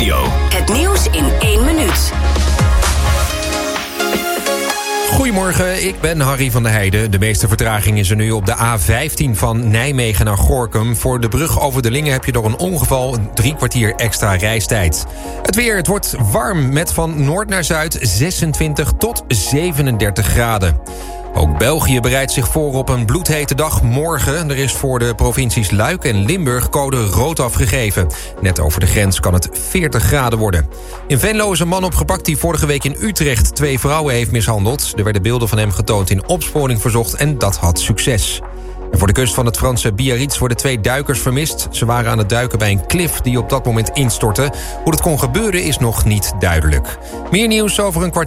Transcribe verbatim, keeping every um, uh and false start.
Radio. Het nieuws in één minuut. Goedemorgen, ik ben Harry van der Heijden. De meeste vertraging is er nu op de A vijftien van Nijmegen naar Gorinchem. Voor de brug over de Lingen heb je door een ongeval drie kwartier extra reistijd. Het weer, het wordt warm met van noord naar zuid zesentwintig tot zevenendertig graden. Ook België bereidt zich voor op een bloedhete dag morgen. Er is voor de provincies Luik en Limburg code rood afgegeven. Net over de grens kan het veertig graden worden. In Venlo is een man opgepakt die vorige week in Utrecht twee vrouwen heeft mishandeld. Er werden beelden van hem getoond in opsporing verzocht en dat had succes. En voor de kust van het Franse Biarritz worden twee duikers vermist. Ze waren aan het duiken bij een klif die op dat moment instortte. Hoe dat kon gebeuren is nog niet duidelijk. Meer nieuws over een kwartier.